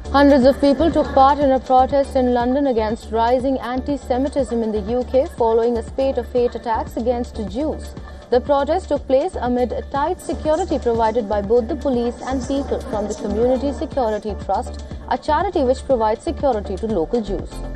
Hundreds of people took part in a protest in London against rising anti-Semitism in the UK following a spate of hate attacks against Jews. The protest took place amid tight security provided by both the police and people from the Community Security Trust, a charity which provides security to local Jews.